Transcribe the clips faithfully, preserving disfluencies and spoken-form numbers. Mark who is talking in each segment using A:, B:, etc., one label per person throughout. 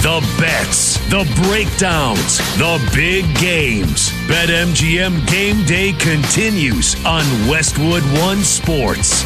A: The bets, the breakdowns, the big games. BetMGM Game Day continues on Westwood One Sports.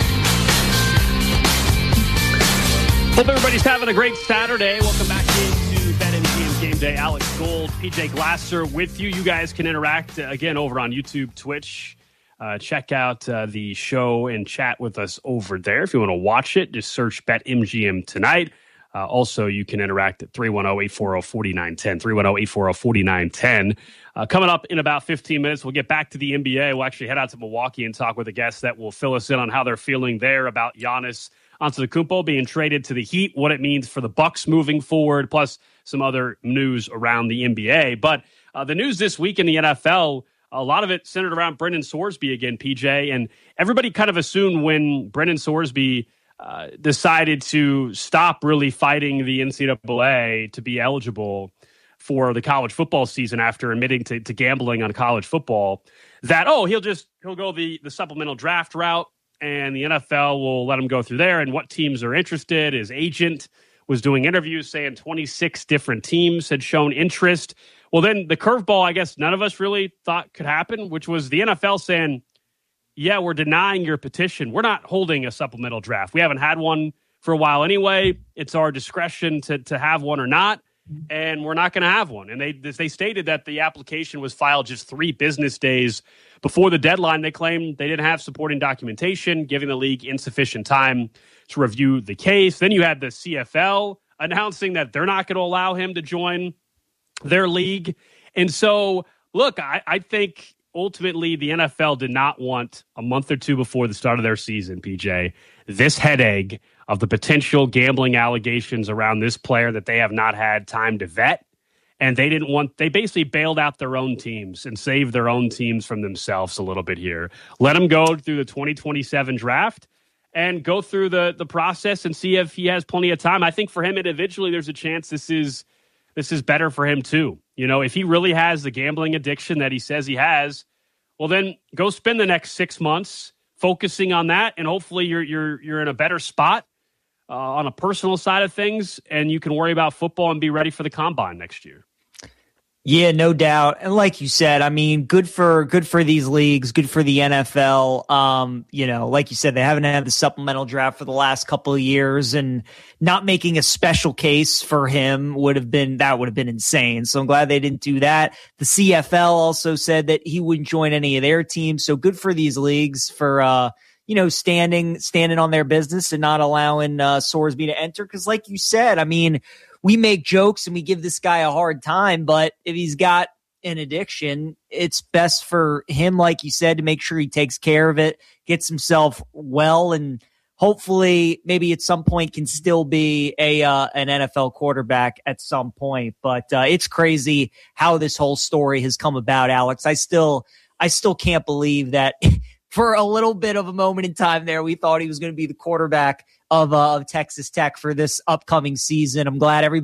B: Hope everybody's having a great Saturday. Welcome back into BetMGM Game Day. Alex Gold, P J Glasser with you. You guys can interact uh, again over on YouTube, Twitch. Uh, check out uh, the show and chat with us over there. If you want to watch it, just search BetMGM tonight. Uh, also, you can interact at three one zero, eight four zero, four nine one zero, three one zero, eight four zero, four nine one zero. Uh, coming up in about fifteen minutes, we'll get back to the N B A. We'll actually head out to Milwaukee and talk with a guest that will fill us in on how they're feeling there about Giannis Antetokounmpo being traded to the Heat, what it means for the Bucks moving forward, plus some other news around the N B A. But uh, the news this week in the N F L, a lot of it centered around Brendan Sorsby again, P J. And everybody kind of assumed when Brendan Sorsby Uh, decided to stop really fighting the N C double A to be eligible for the college football season after admitting to, to gambling on college football, that, oh, he'll just, he'll go the, the supplemental draft route and the N F L will let him go through there and what teams are interested. His agent was doing interviews saying twenty-six different teams had shown interest. Well, then the curveball, I guess none of us really thought could happen, which was the N F L saying, yeah, we're denying your petition. We're not holding a supplemental draft. We haven't had one for a while anyway. It's our discretion to to have one or not, and we're not going to have one. And they they stated that the application was filed just three business days before the deadline. They claimed they didn't have supporting documentation, giving the league insufficient time to review the case. Then you had the C F L announcing that they're not going to allow him to join their league. And so, look, I, I think ultimately, the N F L did not want a month or two before the start of their season, P J, this headache of the potential gambling allegations around this player that they have not had time to vet. And they didn't want, they basically bailed out their own teams and saved their own teams from themselves a little bit here. Let them go through the twenty twenty-seven draft and go through the, the process and see if he has plenty of time. I think for him individually, there's a chance this is this is better for him too. You know, if he really has the gambling addiction that he says he has, well, then go spend the next six months focusing on that, and hopefully you're you're you're in a better spot uh, on a personal side of things, and you can worry about football and be ready for the combine next year.
C: Yeah, no doubt. And like you said, I mean, good for good for these leagues, good for the N F L. Um, you know, like you said, they haven't had the supplemental draft for the last couple of years, and not making a special case for him would have been that would have been insane. So I'm glad they didn't do that. The C F L also said that he wouldn't join any of their teams. So good for these leagues for uh, you know, standing standing on their business and not allowing uh, Sorsby to enter. Because like you said, I mean, we make jokes and we give this guy a hard time, but if he's got an addiction, it's best for him, like you said, to make sure he takes care of it, gets himself well, and hopefully maybe at some point can still be a uh, an N F L quarterback at some point. But uh, it's crazy how this whole story has come about, Alex. I still I still can't believe that for a little bit of a moment in time there, we thought he was going to be the quarterback of, uh, of Texas Tech for this upcoming season. I'm glad everybody